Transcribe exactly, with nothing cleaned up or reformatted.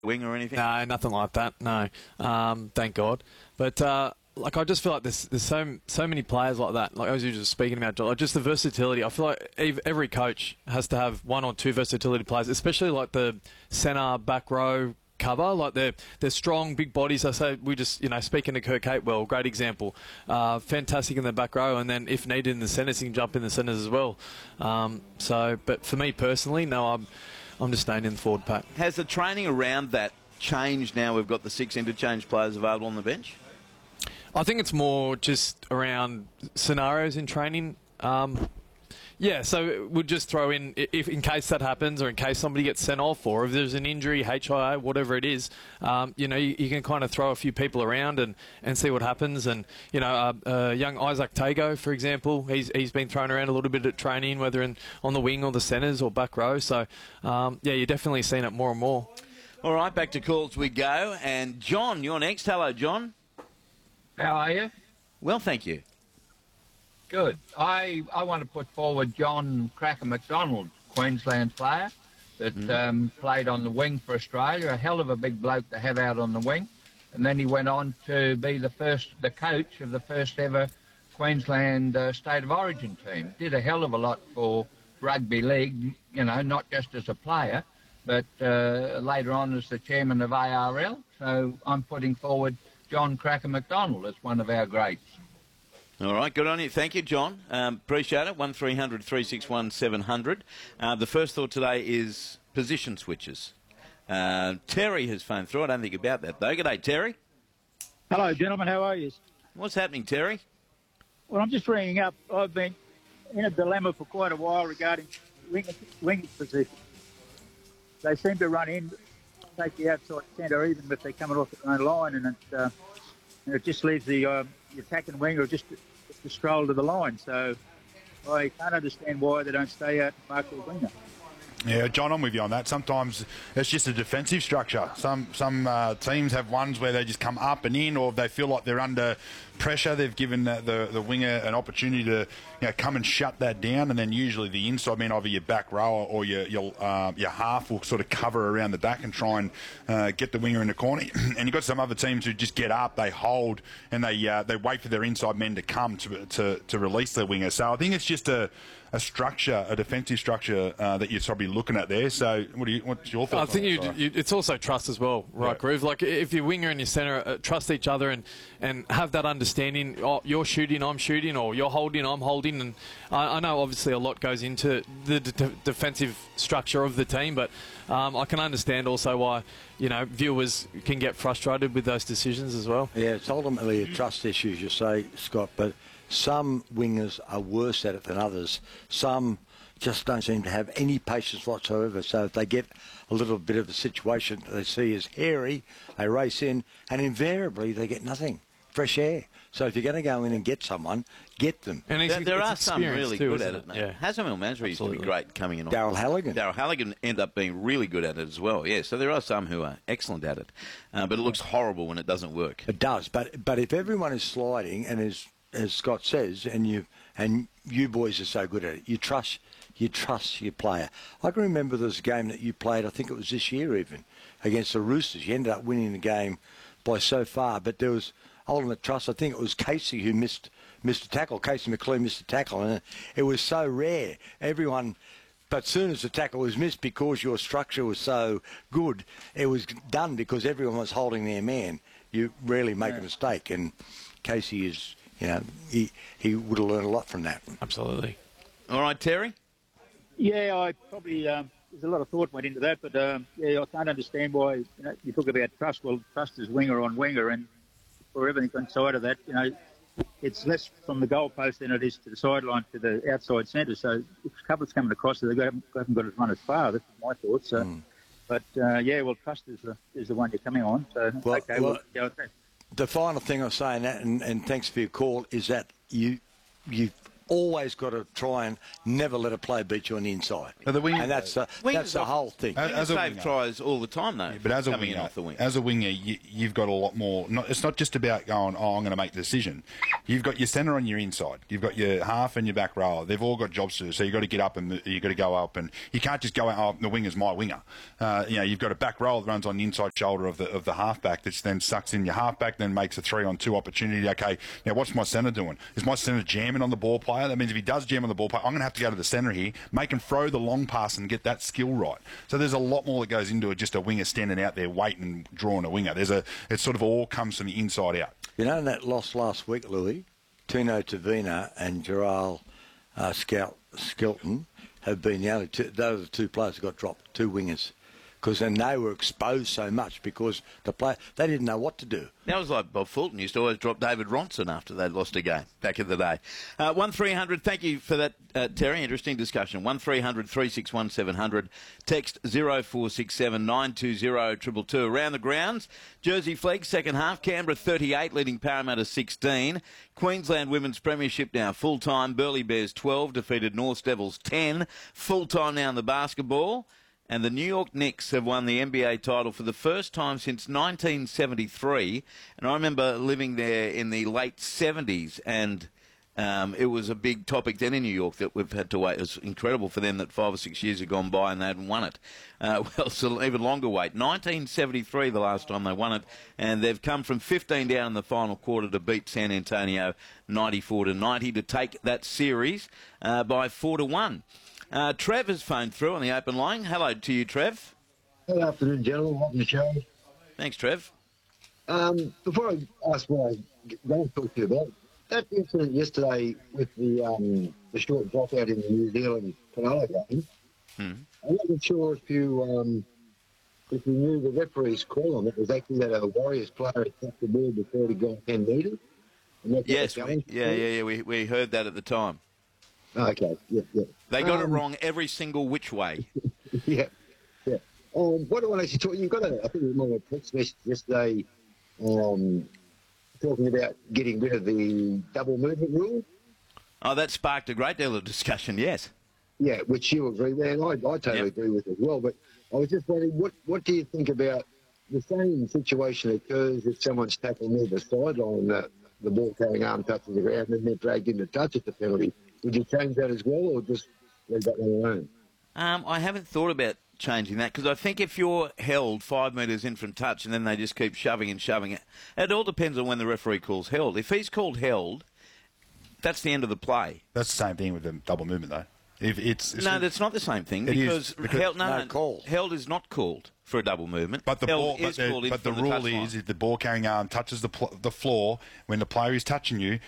wing or anything? No, nothing like that. No, um, thank God. But uh, like, I just feel like there's there's so so many players like that. Like, as you were just speaking about, like, just the versatility. I feel like ev- every coach has to have one or two versatility players, especially like the centre, back row, cover. Like, they're they're strong, big bodies. I say, we just, you know, speaking to Kirk Capewell, great example. Uh, fantastic in the back row, and then if needed in the centres, he can jump in the centres as well. Um, so, but for me personally, no, I'm I'm just staying in the forward pack. Has the training around that changed now we've got the six interchange players available on the bench? I think it's more just around scenarios in training. Um, yeah, so we'll just throw in, if in case that happens, or in case somebody gets sent off, or if there's an injury, H I A, whatever it is, um, you know, you, you can kind of throw a few people around and, and see what happens. And, you know, uh, uh, young Isaac Tago, for example, he's he's been thrown around a little bit at training, whether in on the wing or the centres or back row. So, um, yeah, you're definitely seeing it more and more. All right, back to calls we go. And John, you're next. Hello, John. How are you? Well, thank you. Good. I, I want to put forward John Cracker McDonald, Queensland player that Mm. um, played on the wing for Australia. A hell of a big bloke to have out on the wing. And then he went on to be the first, the coach of the first ever Queensland uh, State of Origin team. Did a hell of a lot for rugby league, you know, not just as a player, but uh, later on as the chairman of A R L. So I'm putting forward John Cracker McDonald as one of our greats. All right, good on you. Thank you, John. Um, appreciate it. one three hundred three six one seven hundred. Uh, the first thought today is position switches. Uh, Terry has phoned through. I don't think about that, though. G'day, Terry. Hello, gentlemen. How are you? What's happening, Terry? Well, I'm just ringing up. I've been in a dilemma for quite a while regarding wing, wing position. They seem to run in, take the outside centre, even if they're coming off their own line, and it, uh, and it just leaves the, uh, the attacking winger just to, just to stroll to the line. So I can't understand why they don't stay out and mark the winger. Yeah, John, I'm with you on that. Sometimes it's just a defensive structure. Some some uh, teams have ones where they just come up and in, or they feel like they're under pressure. They've given the, the, the winger an opportunity to, you know, come and shut that down, and then usually the inside, I mean, either your back row or your your, uh, your half will sort of cover around the back and try and uh, get the winger in the corner. And you've got some other teams who just get up, they hold, and they uh, they wait for their inside men to come to to, to release their winger. So I think it's just a a structure, a defensive structure uh, that you're probably looking at there. So what do you, what's your thoughts? I think on you, you, it's also trust as well, right, Yeah. Groove? Like, if your winger and your centre uh, trust each other and, and have that understanding, oh, you're shooting, I'm shooting, or you're holding, I'm holding. And I, I know obviously a lot goes into the d- defensive structure of the team, but um, I can understand also why, you know, viewers can get frustrated with those decisions as well. Yeah, it's ultimately a trust issue, as you say, Scott, but some wingers are worse at it than others. Some just don't seem to have any patience whatsoever. So if they get a little bit of a situation that they see as hairy, they race in, and invariably they get nothing. Fresh air. So if you're going to go in and get someone, get them. And There, there are it's some experience really too, good isn't at it, mate. Yeah. Hasamil Masri used to be Absolutely. great coming in. on- Darryl Halligan. Darryl Halligan ended up being really good at it as well, yeah. So there are some who are excellent at it. Uh, but it looks horrible when it doesn't work. It does, but but if everyone is sliding, and as as Scott says, and you and you boys are so good at it, you trust you trust your player. I can remember there was a game that you played, I think it was this year even, against the Roosters. You ended up winning the game by so far, but there was ultimate trust. I think it was Casey who missed missed a tackle. Casey McLean missed a tackle, and it was so rare. Everyone. But soon as the tackle was missed, because your structure was so good, it was done because everyone was holding their man. You rarely make a mistake, and Casey is, you know, he he would have learned a lot from that. Absolutely. All right, Terry? Yeah, I probably, um, there's a lot of thought went into that, but um, yeah, I can't understand why, you know, you talk about trust. Well, trust is winger on winger, and for everything inside of that, you know, it's less from the goalpost than it is to the sideline to the outside centre. So if a couple's coming across, they haven't haven't got to run as far. That's my thoughts. So. Mm. But uh, yeah, well, trust is the is the one you're coming on. So Well, okay, well, we'll go with that. The final thing I'm saying, that, and, and thanks for your call, is that you you always got to try and never let a player beat you on the inside. But the wing- and that's the, Wingers that's the often- whole thing. As- as a save winger. tries all the time, though. Yeah, but as a coming in winger, off the wing. as a winger, you, you've got a lot more. Not, it's not just about going, "Oh, I'm going to make the decision." You've got your centre on your inside. You've got your half and your back row. They've all got jobs to do. So you've got to get up and you've got to go up, and you can't just go out. Oh, the winger's my winger. Uh, you know, you've got a back row that runs on the inside shoulder of the of the halfback, that then sucks in your halfback, then makes a three on two opportunity. Okay, now what's my centre doing? Is my centre jamming on the ball player? That means if he does jam on the ball player, I'm going to have to go to the centre here, make him throw the long pass and get that skill right. So there's a lot more that goes into it. Just a winger standing out there waiting and drawing a winger. There's a it sort of all comes from the inside out. You know, in that loss last week, Louis, Tino Tavina and Gerald uh, Scout, Skelton have been the only two, those are the two players who got dropped, two wingers. Because then they were exposed so much because the play they didn't know what to do. That was like Bob Fulton used to always drop David Ronson after they'd lost a game back in the day. Uh, one three hundred, thank you for that, uh, Terry. Interesting discussion. one three hundred, three six one, seven hundred. Text zero four six seven, nine two zero, two two two. Around the grounds, Jersey Flegg, second half. Canberra thirty-eight, leading Parramatta sixteen. Queensland Women's Premiership now full-time. Burleigh Bears twelve, defeated North Devils ten. Full-time now in the basketball. And the New York Knicks have won the N B A title for the first time since nineteen seventy-three. And I remember living there in the late seventies, and um, it was a big topic then in New York that we've had to wait. It was incredible for them that five or six years had gone by and they hadn't won it. Uh, well, it's an even longer wait. nineteen seventy-three, the last time they won it, and they've come from fifteen down in the final quarter to beat San Antonio ninety-four to ninety to take that series uh, by four to one. Uh, Trev has phoned through on the open line. Hello to you, Trev. Good afternoon, gentlemen. Welcome to the show. Thanks, Trev. Um, before I ask what I going to talk to you about, that incident yesterday with the um, the short dropout in the New Zealand Cronulla game, Hmm. I wasn't sure if you um, if you knew the referee's call on it was actually that a Warriors player had tapped the ball before he'd gone ten metres. And that's what Yes, the we, game yeah, was. yeah, yeah. We, we heard that at the time. Okay, yeah, yeah. They got it Um, wrong every single which way. Yeah, yeah. Um, what I want to actually talk, you've got a, I think it was a text message yesterday um, talking about getting rid of the double movement rule. Oh, that sparked a great deal of discussion, yes. Yeah, which you agree with, and I, I totally Yep. agree with as well. But I was just wondering, what, what do you think about the same situation occurs if someone's tackling near the sideline, the, the ball carrying arm touches the ground, and then they're dragged in to touch at the penalty? Would you change that as well, or just leave that one alone? Um, I haven't thought about changing that because I think if you're held five metres in from touch and then they just keep shoving and shoving it, it all depends on when the referee calls held. If he's called held, that's the end of the play. That's the same thing with the double movement, though. If it's, it's No, that's not the same thing It is, because, because- held, no, No no, call. held is not called for a double movement. But the held ball, but is the, called in but the from rule touch line. is if the ball carrying arm touches the pl- the floor when the player is touching you,